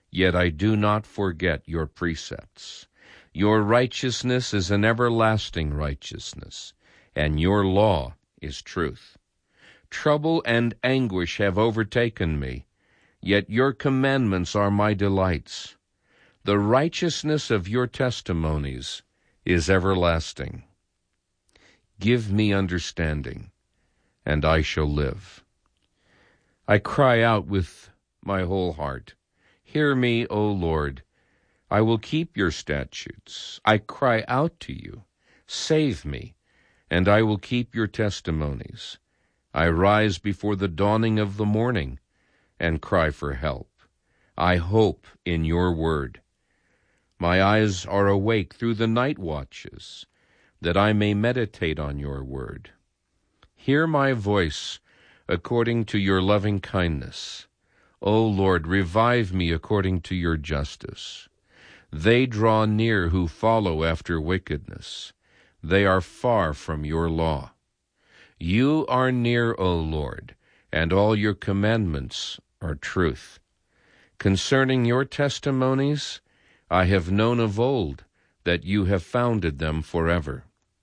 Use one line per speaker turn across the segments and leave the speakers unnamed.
yet I do not forget your precepts. Your righteousness is an everlasting righteousness, and your law is truth. Trouble and anguish have overtaken me, yet your commandments are my delights. The righteousness of your testimonies is everlasting. Give me understanding, and I shall live. I cry out with my whole heart. Hear me, O Lord. I will keep your statutes. I cry out to you. Save me, and I will keep your testimonies. I rise before the dawning of the morning and cry for help. I hope in your word. My eyes are awake through the night watches, that I may meditate on your word. Hear my voice according to your loving kindness. O Lord, revive me according to your justice. They draw near who follow after wickedness. They are far from your law. You are near, O Lord, and all your commandments are truth. Concerning your testimonies, I have known of old that you have founded them forever.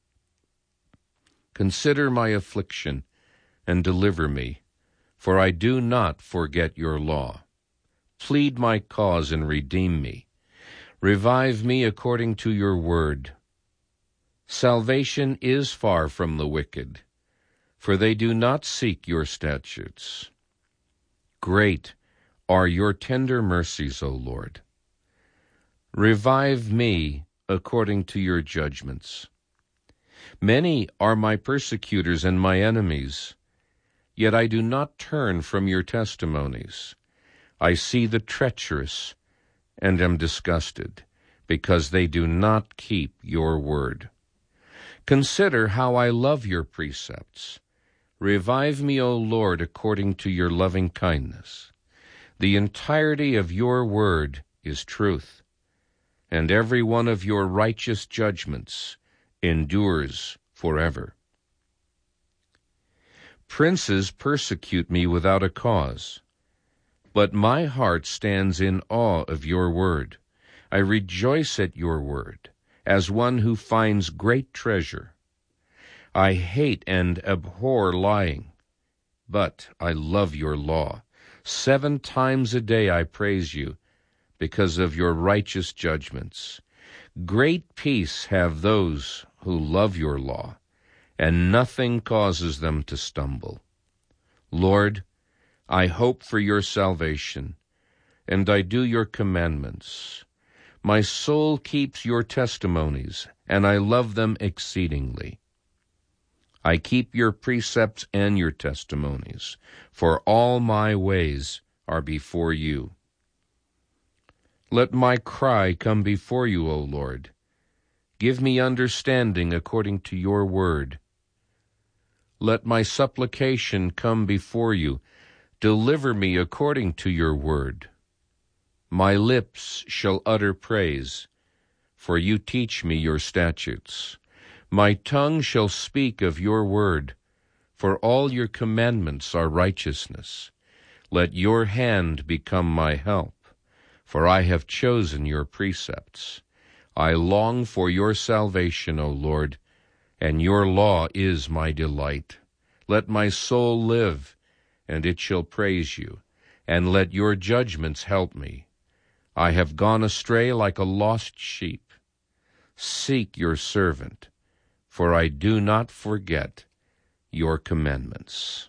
Consider my affliction and deliver me, for I do not forget your law. Plead my cause and redeem me. Revive me according to your word. Salvation is far from the wicked, for they do not seek your statutes. Great are your tender mercies, O Lord. Revive me according to your judgments. Many are my persecutors and my enemies, yet I do not turn from your testimonies. I see the treacherous and am disgusted, because they do not keep your word. Consider how I love your precepts. Revive me, O Lord, according to your loving kindness. The entirety of your word is truth, and every one of your righteous judgments endures forever. Princes persecute me without a cause, but my heart stands in awe of your word. I rejoice at your word, as one who finds great treasure. I hate and abhor lying, but I love your law. 7 times a day I praise you, because of your righteous judgments. Great peace have those who love your law, and nothing causes them to stumble. Lord, I hope for your salvation, and I do your commandments. My soul keeps your testimonies, and I love them exceedingly. I keep your precepts and your testimonies, for all my ways are before you. Let my cry come before you, O Lord. Give me understanding according to your word. Let my supplication come before you. Deliver me according to your word. My lips shall utter praise, for you teach me your statutes. My tongue shall speak of your word, for all your commandments are righteousness. Let your hand become my help, for I have chosen your precepts. I long for your salvation, O Lord, and your law is my delight. Let my soul live, and it shall praise you, and let your judgments help me. I have gone astray like a lost sheep. Seek your servant, for I do not forget your commandments.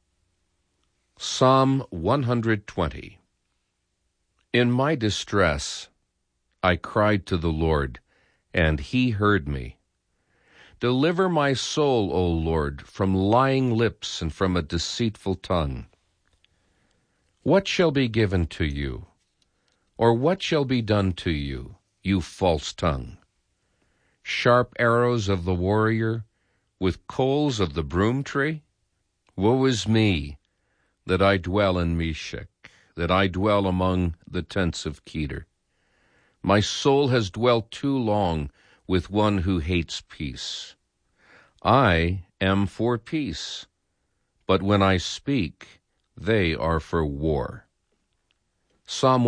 Psalm 120. In my distress I cried to the Lord, and he heard me. Deliver my soul, O Lord, from lying lips and from a deceitful tongue. What shall be given to you, or what shall be done to you, you false tongue? Sharp arrows of the warrior, with coals of the broom tree? Woe is me, that I dwell in Meshech, that I dwell among the tents of Kedar. My soul has dwelt too long with one who hates peace. I am for peace, but when I speak, they are for war. Psalm